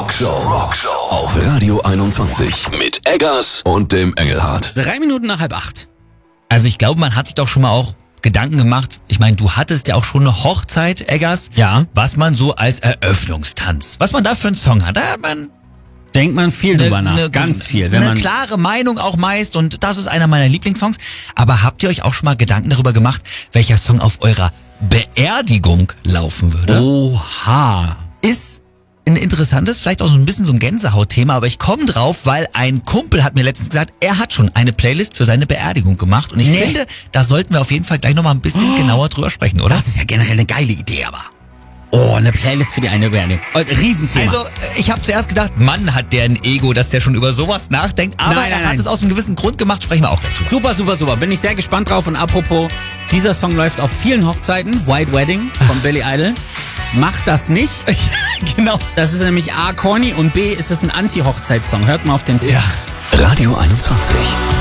Rockshow auf Radio 21 mit Eggers und dem Engelhardt. 7:03. Also ich glaube, man hat sich doch schon mal auch Gedanken gemacht. Ich meine, du hattest ja auch schon eine Hochzeit, Eggers. Ja. Was man so als Eröffnungstanz, was man da für einen Song hat. Da hat man Denkt man viel drüber nach. Ganz viel. Wenn eine man klare Meinung auch meist, und das ist einer meiner Lieblingssongs. Aber habt ihr euch auch schon mal Gedanken darüber gemacht, welcher Song auf eurer Beerdigung laufen würde? Oha. Ist ein interessantes, vielleicht auch so ein bisschen so ein Gänsehautthema, aber ich komme drauf, weil ein Kumpel hat mir letztens gesagt, er hat schon eine Playlist für seine Beerdigung gemacht, und ich finde, da sollten wir auf jeden Fall gleich nochmal ein bisschen genauer drüber sprechen, oder? Das ist ja generell eine geile Idee, aber. Oh, eine Playlist für die eine Beerdigung. Riesenthema. Also, ich habe zuerst gedacht, Mann, hat der ein Ego, dass der schon über sowas nachdenkt, aber Nein, er hat es aus einem gewissen Grund gemacht, sprechen wir auch gleich drüber. Super. Bin ich sehr gespannt drauf. Und apropos, dieser Song läuft auf vielen Hochzeiten. White Wedding von Billy Idol. Macht das nicht. Genau. Das ist nämlich A, corny, und B, ist es ein Anti-Hochzeitssong. Hört mal auf den Text. Ja. Radio 21.